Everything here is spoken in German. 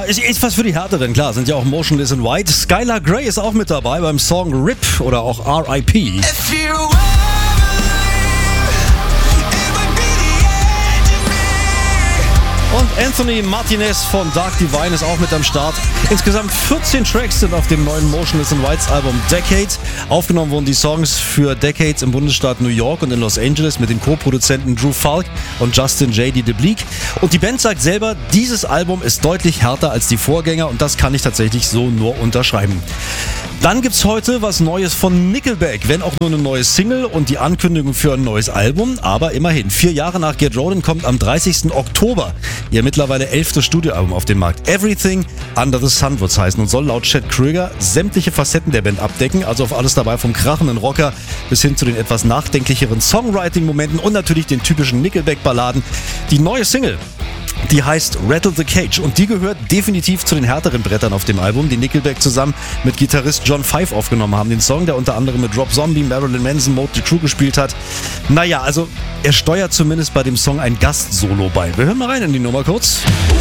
ist was für die Härteren, klar, sind ja auch Motionless in White. Skylar Grey ist auch mit dabei beim Song RIP oder auch R.I.P. Und Anthony Martinez von Dark Divine ist auch mit am Start. Insgesamt 14 Tracks sind auf dem neuen Motionless in Whites Album Decade. Aufgenommen wurden die Songs für Decades im Bundesstaat New York und in Los Angeles mit den Co-Produzenten Drew Falk und Justin J.D. DeBleek. Und die Band sagt selber, dieses Album ist deutlich härter als die Vorgänger und das kann ich tatsächlich so nur unterschreiben. Dann gibt's heute was Neues von Nickelback, wenn auch nur eine neue Single und die Ankündigung für ein neues Album, aber immerhin. 4 Jahre nach Get Rollin' kommt am 30. Oktober ihr mittlerweile 11. Studioalbum auf den Markt. Everything Under the Sun wird's heißen und soll laut Chad Kroeger sämtliche Facetten der Band abdecken, also auf alles dabei vom krachenden Rocker bis hin zu den etwas nachdenklicheren Songwriting-Momenten und natürlich den typischen Nickelback-Balladen. Die neue Single, die heißt Rattle the Cage und die gehört definitiv zu den härteren Brettern auf dem Album, die Nickelback zusammen mit Gitarrist John Five aufgenommen haben. Den Song, der unter anderem mit Rob Zombie, Marilyn Manson, Motley Crue gespielt hat. Naja, also er steuert zumindest bei dem Song ein Gastsolo bei. Wir hören mal rein in die Nummer kurz.